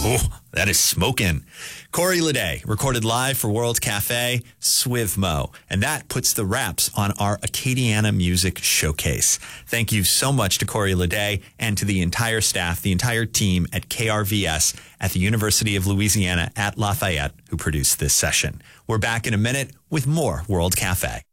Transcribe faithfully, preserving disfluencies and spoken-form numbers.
Oh, that is smoking. Corey Lede recorded live for World Cafe, Swivmo. And that puts the wraps on our Acadiana Music Showcase. Thank you so much to Corey Lede and to the entire staff, the entire team at K R V S at the University of Louisiana at Lafayette who produced this session. We're back in a minute with more World Cafe.